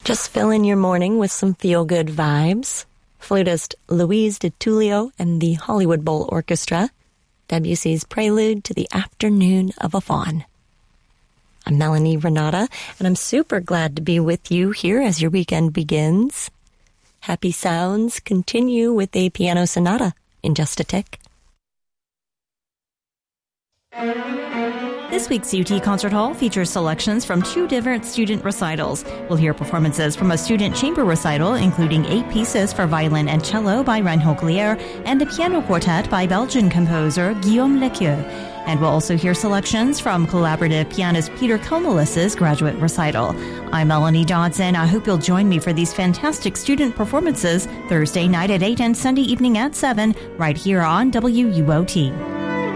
Just fill in your morning with some feel-good vibes. Flutist Louise DiTullio and the Hollywood Bowl Orchestra, Debussy's Prelude to the Afternoon of a Faun. I'm Melanie Renata, and I'm super glad to be with you here as your weekend begins. Happy sounds continue with a piano sonata in just a tick. This week's UT Concert Hall features selections from 2 different student recitals. We'll hear performances from a student chamber recital, including 8 pieces for violin and cello by Reinhold Glier and a piano quartet by Belgian composer Guillaume Lequieu. And we'll also hear selections from collaborative pianist Peter Kelmelis's graduate recital. I'm Melanie Dodson. I hope you'll join me for these fantastic student performances Thursday night at 8 and Sunday evening at 7, right here on WUOT.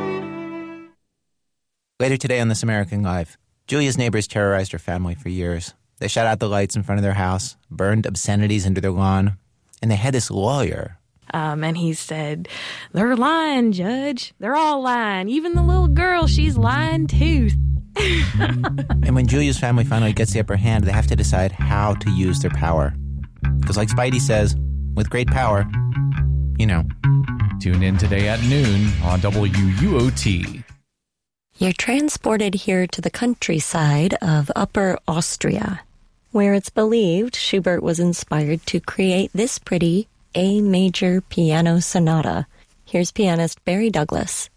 Later today on This American Life, Julia's neighbors terrorized her family for years. They shut out the lights in front of their house, burned obscenities into their lawn, and they had this lawyer. And he said, "They're lying, Judge. They're all lying. Even the little girl, she's lying too." And when Julia's family finally gets the upper hand, they have to decide how to use their power. Because like Spidey says, with great power, you know. Tune in today at noon on WUOT. You're transported here to the countryside of Upper Austria, where it's believed Schubert was inspired to create this pretty A major piano sonata. Here's pianist Barry Douglas.